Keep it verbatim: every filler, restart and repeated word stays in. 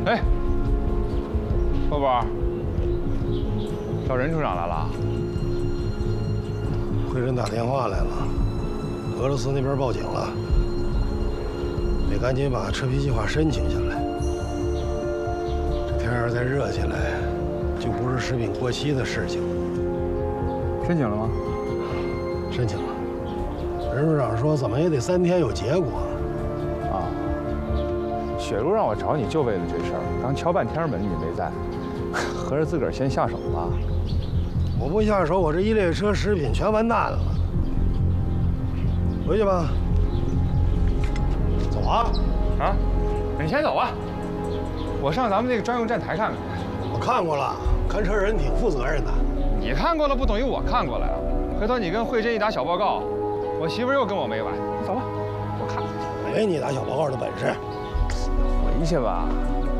哎，波波，找任处长来了。 会人打电话来了，俄罗斯那边报警了，得赶紧把撤批计划申请下来。这天要是再热起来，就不是食品过期的事情。 申请了吗？ 申请了。任处长说，怎么也得三天有结果。 啊，雪茹让我找你就为了这事儿，刚敲半天门你没在，合着自个儿先下手了。 我不下手，我这一列车食品全完蛋了。回去吧。走啊！ 啊，你先走吧，我上咱们那个专用站台看看。 我看过了，看车人挺负责任的。 你看过了不等于我看过了呀。回头你跟慧珍一打小报告，我媳妇又跟我没完。你走吧，我看。 没你打小报告的本事。 回去吧。